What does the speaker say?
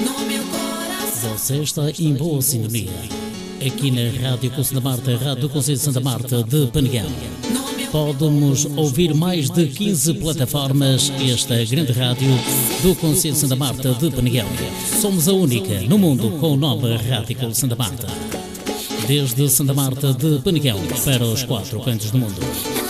no meu coração. Você está em boa sintonia. Aqui na Rádio Conselho da Marta, Rádio do Conselho de Santa Marta de Peneguão. Pode-nos ouvir mais de 15 plataformas. Esta grande rádio do Conselho de Santa Marta de Peneguão. Somos a única no mundo com o nome Rádio Conselho de Santa Marta. Desde Santa Marta de Peneguão para os 4 cantos do mundo.